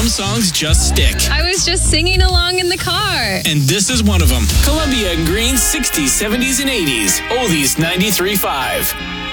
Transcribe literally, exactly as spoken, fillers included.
some songs just stick. I was just singing along in the car. And this is one of them. Columbia and Green's sixties, seventies, and eighties. Oldies ninety-three point five.